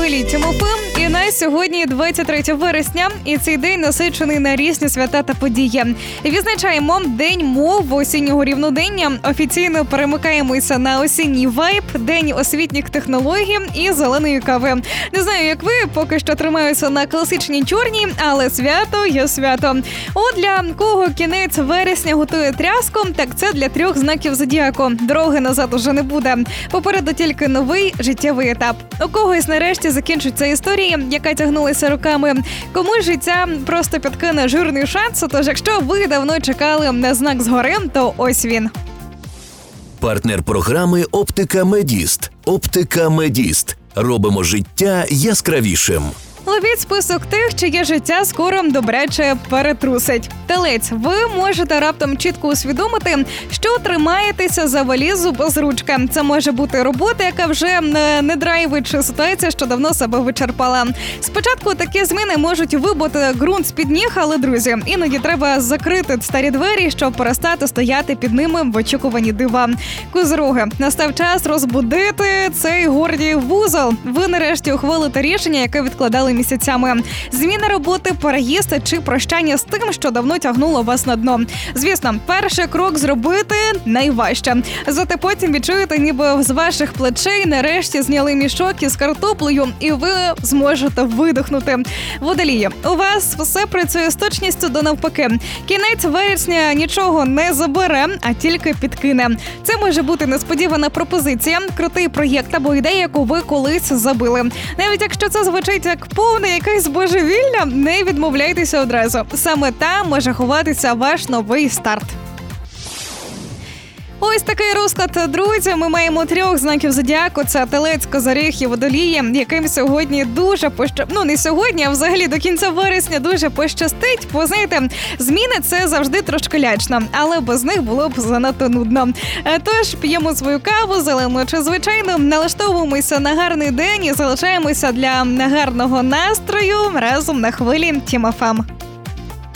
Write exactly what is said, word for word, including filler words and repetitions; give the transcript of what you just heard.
хвилі Тімофим, і на сьогодні двадцять третє вересня, і цей день насичений на різні свята та події. Відзначаємо День мов осіннього рівнодення, офіційно перемикаємося на осінній вайб, День освітніх технологій і зеленої кави. Не знаю, як ви, поки що тримаюся на класичній чорній, але свято є свято. От для кого кінець вересня готує тряску, так це для трьох знаків зодіаку. Дороги назад уже не буде. Попереду тільки новий життєвий етап. У когось нарешті закінчиться історія, яка тягнулася роками. Комусь життя просто підкине жирний шанс, тож якщо ви давно чекали на знак згори, то ось він. Партнер програми «Оптика Медіст». «Оптика Медіст». Робимо життя яскравішим. Ловіть список тих, чиє життя скоро добряче перетрусить. Телець, ви можете раптом чітко усвідомити, що тримаєтеся за валізу без ручки. Це може бути робота, яка вже не драйвить, чи ситуація, що давно себе вичерпала. Спочатку такі зміни можуть вибити ґрунт з-під ніг, але, друзі, іноді треба закрити старі двері, щоб перестати стояти під ними в очікуванні дива. Козороги, настав час розбудити цей гордій вузол. Ви нарешті ухвалите рішення, яке відкладали місяцями. Зміна роботи, переїзд чи прощання з тим, що давно тягнуло вас на дно. Звісно, перший крок зробити найважче. Зате потім відчуєте, ніби з ваших плечей нарешті зняли мішок із картоплею, і ви зможете видихнути. Водолії, у вас все працює з точністю до навпаки. Кінець вересня нічого не забере, а тільки підкине. Це може бути несподівана пропозиція, крутий проєкт або ідея, яку ви колись забили. Навіть якщо це звучить як повне якесь божевілля, не відмовляйтеся одразу. Саме там може ховатися ваш новий старт. Ось такий розклад, друзі. Ми маємо трьох знаків зодіаку. Це Телець, Козиріг і Водолії, яким сьогодні дуже пощастить. Ну, не сьогодні, а взагалі до кінця вересня дуже пощастить. Бо, знаєте, зміни – це завжди трошки лячно, але без них було б занадто нудно. Тож, п'ємо свою каву, зелено чи звичайно, налаштовуємося на гарний день і залишаємося для гарного настрою разом на хвилі Тім еф ем.